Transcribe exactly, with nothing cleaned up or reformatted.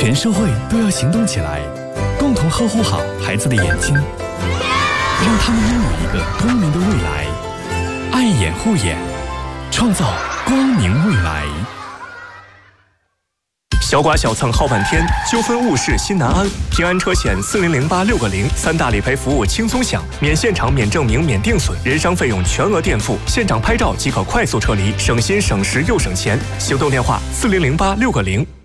全社会都要行动起来，共同呵护好孩子的眼睛，让他们拥有一个光明的未来。爱眼护眼，创造光明未来。 小剐小蹭耗半天，纠纷误事心难安。平安车险四零零八六个零，三大理赔服务轻松享，免现场、免证明、免定损，人伤费用全额垫付，现场拍照即可快速撤离，省心省时又省钱。行动电话：四零零八六个零。